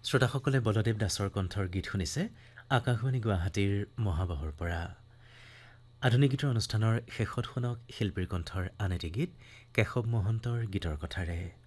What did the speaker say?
শ্ৰোতাসকলে বলদেৱ দাসৰ কণ্ঠৰ গীত শুনিছে আকাশবাণী গুৱাহাটীৰ মহাবাহৰ পৰা। আধুনিক গীতৰ অনুষ্ঠানৰ শেষত শুনক শিল্পীৰ কণ্ঠৰ আন এটি গীত কেশৱ মহন্তৰ গীতৰ কথাৰে।